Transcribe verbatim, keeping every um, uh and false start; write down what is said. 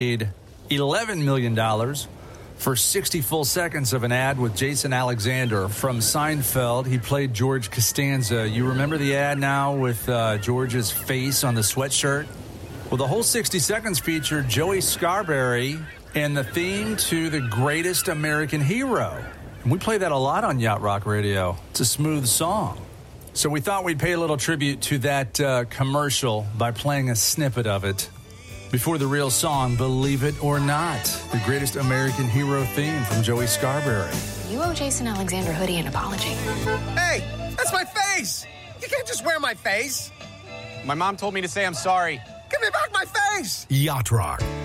paid eleven million dollars for sixty full seconds of an ad with Jason Alexander from Seinfeld. He played George Costanza. You remember the ad now with uh, George's face on the sweatshirt? Well, the whole sixty seconds featured Joey Scarberry and the theme to The Greatest American Hero. And we play that a lot on Yacht Rock Radio. It's a smooth song. So we thought we'd pay a little tribute to that uh, commercial by playing a snippet of it before the real song, Believe It or Not, The Greatest American Hero theme from Joey Scarberry. You owe Jason Alexander Hoodie an apology. Hey, that's my face! You can't just wear my face! My mom told me to say I'm sorry. Give me back my face! Yacht Rock.